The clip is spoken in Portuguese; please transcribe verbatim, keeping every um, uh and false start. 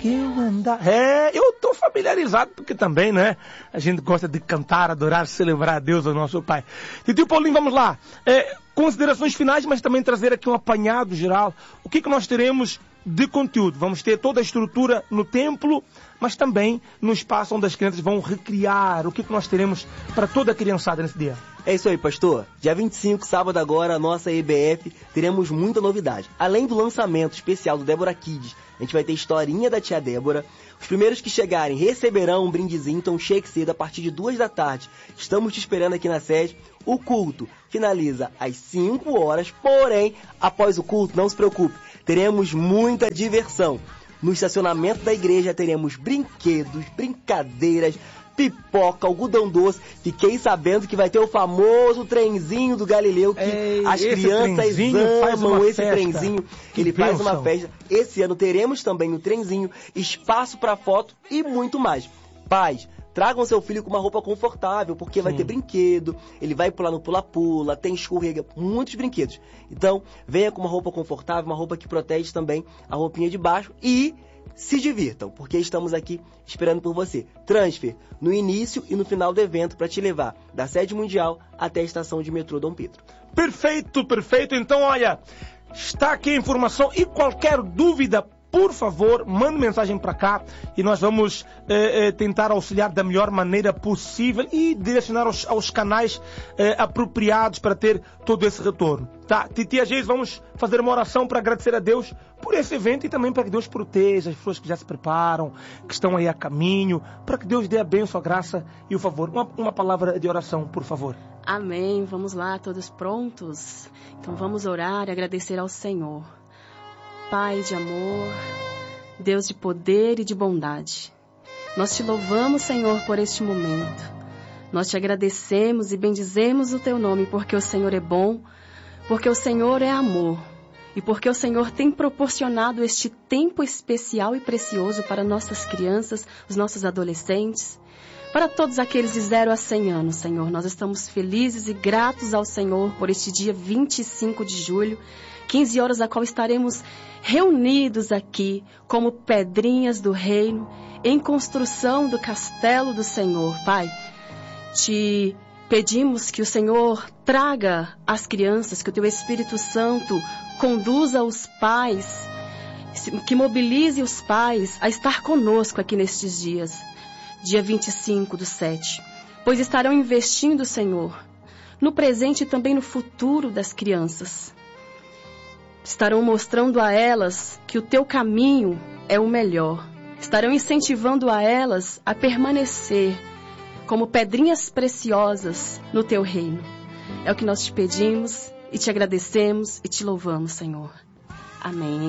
eu andar... É, eu estou familiarizado, porque também, né? A gente gosta de cantar, adorar, celebrar a Deus, o nosso Pai. Titio Paulinho, vamos lá. É, considerações finais, mas também trazer aqui um apanhado geral. O que, que nós teremos de conteúdo? Vamos ter toda a estrutura no templo, mas também no espaço onde as crianças vão recriar. O que, que nós teremos para toda a criançada nesse dia? É isso aí, pastor. Dia vinte e cinco, sábado agora, a nossa E B F, teremos muita novidade. Além do lançamento especial do Débora Kids, a gente vai ter historinha da tia Débora. Os primeiros que chegarem receberão um brindezinho, então chegue cedo a partir de duas da tarde. Estamos te esperando aqui na sede. O culto finaliza às cinco horas, porém, após o culto, não se preocupe, teremos muita diversão. No estacionamento da igreja teremos brinquedos, brincadeiras, pipoca, algodão doce. Fiquei sabendo que vai ter o famoso trenzinho do Galileu, que Ei, as crianças amam esse festa. trenzinho. Que Ele faz bênção. uma festa. Esse ano teremos também o trenzinho, espaço para foto e muito mais. Pais, tragam seu filho com uma roupa confortável, porque Sim. vai ter brinquedo, ele vai pular no pula-pula, tem escorrega, muitos brinquedos. Então, venha com uma roupa confortável, uma roupa que protege também a roupinha de baixo e se divirtam, porque estamos aqui esperando por você. Transfer no início e no final do evento para te levar da sede mundial até a estação de metrô Dom Pedro. Perfeito, perfeito. Então, olha, está aqui a informação e qualquer dúvida, por favor, mande mensagem para cá e nós vamos eh, eh, tentar auxiliar da melhor maneira possível e direcionar aos, aos canais eh, apropriados para ter todo esse retorno. Tá? Titia Geis, vamos fazer uma oração para agradecer a Deus por esse evento e também para que Deus proteja as pessoas que já se preparam, que estão aí a caminho, para que Deus dê a bênção, a graça e o favor. Uma, uma palavra de oração, por favor. Amém. Vamos lá, todos prontos? Então vamos orar e agradecer ao Senhor. Pai de amor, Deus de poder e de bondade, nós te louvamos, Senhor, por este momento. Nós te agradecemos e bendizemos o teu nome, porque o Senhor é bom, porque o Senhor é amor e porque o Senhor tem proporcionado este tempo especial e precioso para nossas crianças, os nossos adolescentes, para todos aqueles de zero a cem anos, Senhor. Nós estamos felizes e gratos ao Senhor por este dia vinte e cinco de julho, quinze horas, a qual estaremos reunidos aqui como pedrinhas do reino, em construção do castelo do Senhor. Pai, te pedimos que o Senhor traga as crianças, que o teu Espírito Santo conduza os pais, que mobilize os pais a estar conosco aqui nestes dias, dia vinte e cinco do sete, pois estarão investindo, Senhor, no presente e também no futuro das crianças. Estarão mostrando a elas que o teu caminho é o melhor. Estarão incentivando a elas a permanecer como pedrinhas preciosas no teu reino. É o que nós te pedimos e te agradecemos e te louvamos, Senhor. Amém.